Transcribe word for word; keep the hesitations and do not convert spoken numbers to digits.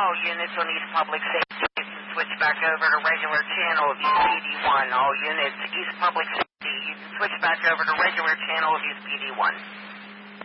all units on East Public Safety, you can switch back over to regular channel of East P D one. All units East Public Safety, you can switch back over to regular channel of East P D one.